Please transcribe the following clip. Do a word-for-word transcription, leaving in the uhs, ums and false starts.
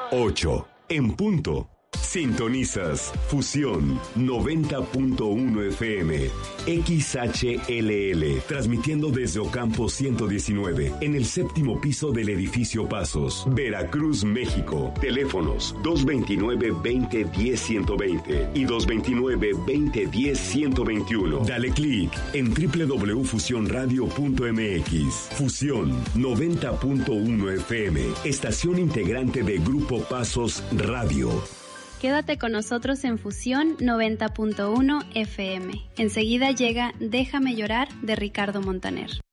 ocho, en punto. Sintonizas Fusión noventa punto uno F M, X H L L, transmitiendo desde Ocampo ciento diecinueve, en el séptimo piso del edificio Pasos, Veracruz, México. Teléfonos dos veintinueve, veinte, diez, ciento veinte y dos veintinueve, veinte, diez, ciento veintiuno. Dale clic en doble u doble u doble u punto fusión radio punto m x. Fusión noventa punto uno F M, estación integrante de Grupo Pasos Radio. Quédate con nosotros en Fusión noventa punto uno F M. Enseguida llega Déjame llorar de Ricardo Montaner.